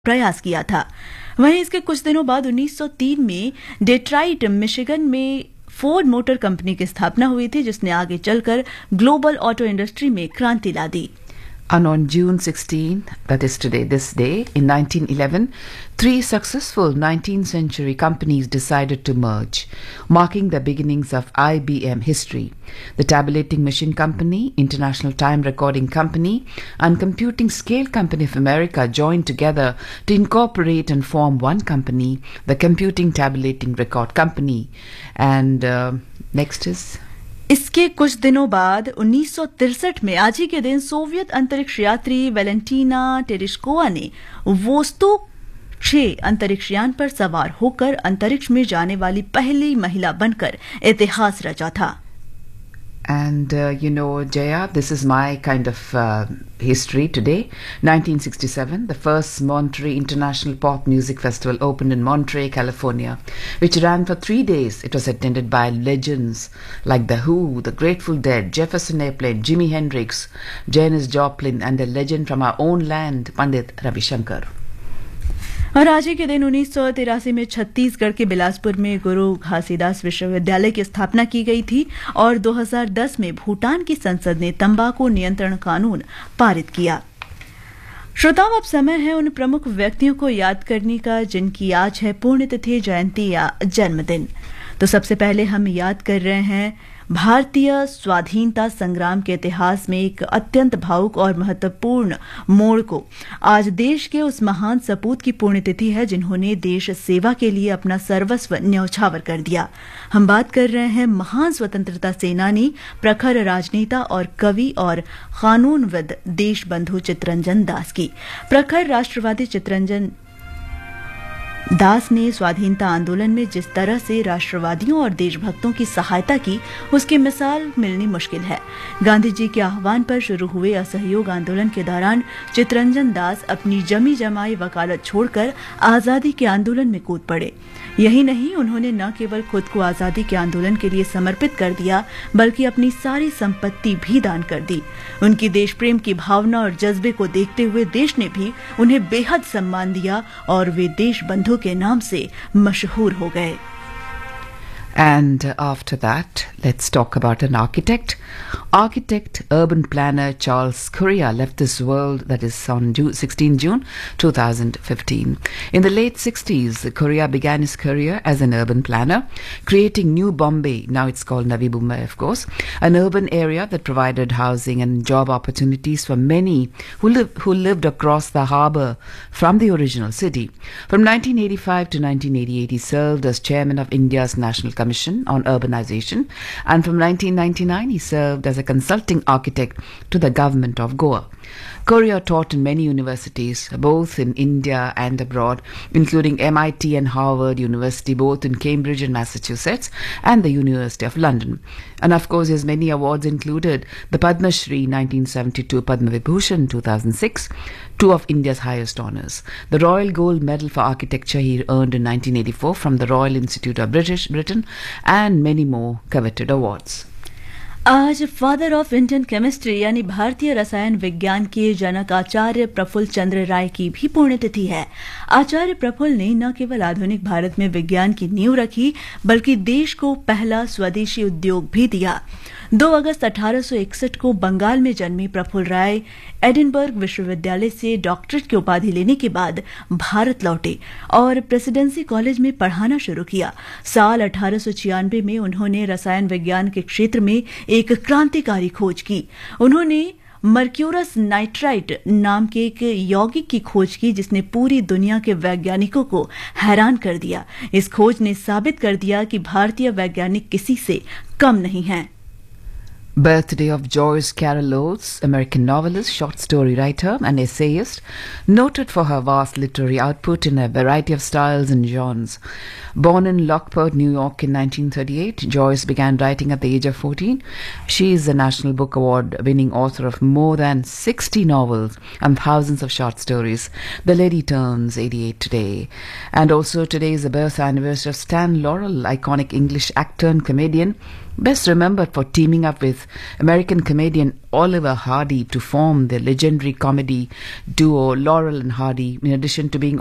प्रयास किया था। वहीं इसके कुछ दिनों बाद 1903 में डेट्रॉइट मिशिगन में फोर्ड मोटर कंपनी की स्थापना हुई थी, जिसने आगे चलकर ग्लोबल ऑटो इंडस्ट्री में क्रांति ला दी। And on June 16, that is today, this day, in 1911, three successful 19th century companies decided to merge, marking the beginnings of IBM history. The Tabulating Machine Company, International Time Recording Company, and Computing Scale Company of America joined together to incorporate and form one company, the Computing Tabulating Record Company. And next is... इसके कुछ दिनों बाद 1963 में आज ही के दिन Soviet अंतरिक्ष यात्री वैलेंटीना टेरेस्कोवा ने वोस्तोक 6 अंतरिक्ष यान पर सवार होकर अंतरिक्ष में जाने वाली पहली महिला बनकर इतिहास रचा था। And Jaya, this is my kind of history today. 1967, the first Monterey International Pop Music Festival opened in Monterey, California, which ran for 3 days. It was attended by legends like The Who, The Grateful Dead, Jefferson Airplane, Jimi Hendrix, Janis Joplin, and a legend from our own land, Pandit Ravi Shankar. और आज ही के दिन 1983 में छत्तीसगढ़ के बिलासपुर में गुरु घासीदास विश्वविद्यालय की स्थापना की गई थी और 2010 में भूटान की संसद ने तंबाकू नियंत्रण कानून पारित किया। श्रोताओं, अब समय है उन प्रमुख व्यक्तियों को याद करने का जिनकी आज है पुण्यतिथि, जयंती या जन्मदिन। तो सबसे पहले हम याद कर रहे हैं भारतीय स्वाधीनता संग्राम के इतिहास में एक अत्यंत भावुक और महत्वपूर्ण मोड़ को। आज देश के उस महान सपूत की पुण्यतिथि है जिन्होंने देश सेवा के लिए अपना सर्वस्व न्यौछावर कर दिया। हम बात कर रहे हैं महान स्वतंत्रता सेनानी, प्रखर राजनेता और कवि और कानूनविद देशबंधु चित्तरंजन दास की। प्रखर राष्ट्रवादी चित्तरंजन दास ने स्वाधीनता आंदोलन में जिस तरह से राष्ट्रवादियों और देशभक्तों की सहायता की, उसकी मिसाल मिलनी मुश्किल है। गांधी जी के आह्वान पर शुरू हुए असहयोग आंदोलन के दौरान चित्तरंजन दास अपनी जमी जमाई वकालत छोड़कर आजादी के आंदोलन में कूद पड़े। यही नहीं, उन्होंने न केवल खुद को आजादी के आंदोलन के लिए समर्पित कर दिया, बल्कि अपनी सारी संपत्ति भी दान कर दी। उनकी देश प्रेम की भावना और जज्बे को देखते हुए देश ने भी उन्हें बेहद सम्मान दिया और वे देशबंधु के नाम से मशहूर हो गए। And after that, let's talk about an architect. Architect, urban planner Charles Currier left this world, that is on 16 June 2015. In the late 60s, Currier began his career as an urban planner, creating New Bombay, now it's called Navi Mumbai of course, an urban area that provided housing and job opportunities for many who lived across the harbour from the original city. From 1985 to 1988, he served as chairman of India's National Commission on Urbanization, and from 1999 he served as a consulting architect to the government of Goa. Currier taught in many universities, both in India and abroad, including MIT and Harvard University, both in Cambridge and Massachusetts, and the University of London. And of course, his many awards included the Padma Shri 1972, Padma Vibhushan 2006, two of India's highest honours. The Royal Gold Medal for Architecture he earned in 1984 from the Royal Institute of Britain, and many more coveted awards. आज father of Indian chemistry यानी भारतीय रसायन विज्ञान के जनक आचार्य प्रफुल्ल चंद्र राय की भी पुण्यतिथि है। आचार्य प्रफुल्ल ने न केवल आधुनिक भारत में विज्ञान की नींव रखी, बल्कि देश को पहला स्वदेशी उद्योग भी दिया। 2 अगस्त 1861 को बंगाल में जन्मे प्रफुल्ल राय एडिनबर्ग विश्वविद्यालय से डॉक्टरेट की उपाधि लेने के बाद भारत लौटे और प्रेसिडेंसी कॉलेज में पढ़ाना शुरू किया। साल 1896 में उन्होंने रसायन विज्ञान के क्षेत्र में एक क्रांतिकारी खोज की। उन्होंने मर्क्यूरस नाइट्राइट नाम के एक यौगिक की खोज की जिसने पूरी दुनिया के वैज्ञानिकों को हैरान कर दिया। इस खोज ने साबित कर दिया कि भारतीय वैज्ञानिक किसी से कम नहीं हैं। Birthday of Joyce Carol Oates, American novelist, short story writer and essayist, noted for her vast literary output in a variety of styles and genres. Born in Lockport, New York in 1938, Joyce began writing at the age of 14. She is the National Book Award winning author of more than 60 novels and thousands of short stories. The lady turns 88 today. And also today is the birth anniversary of Stan Laurel, iconic English actor and comedian, best remembered for teaming up with with American comedian Oliver Hardy to form the legendary comedy duo Laurel and Hardy, in addition to being